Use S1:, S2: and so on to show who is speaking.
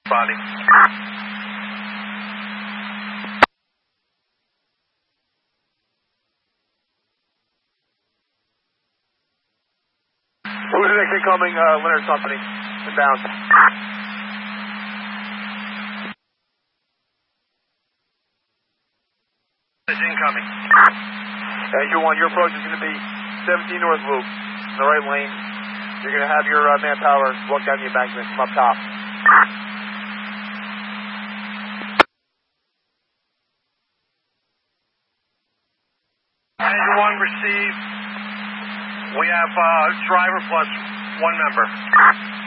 S1: Body. Who's next incoming, Leonard Company, inbound. It's incoming. Angel 1, your approach is going to be 17 North Loop, in the right lane. You're going to have your manpower walk down the embankment from up top. Angel 1, receive. We have driver plus one member.